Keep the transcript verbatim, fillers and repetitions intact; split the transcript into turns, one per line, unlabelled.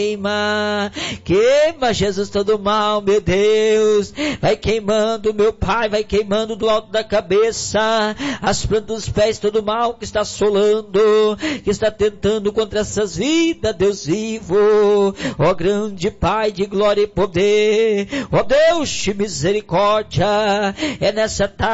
Queima, queima, Jesus, todo mal, meu Deus, vai queimando, meu Pai, vai queimando do alto da cabeça, as plantas dos pés, todo mal que está assolando, que está tentando contra essas vidas, Deus vivo, ó grande Pai de glória e poder, ó Deus de misericórdia, é nessa tarde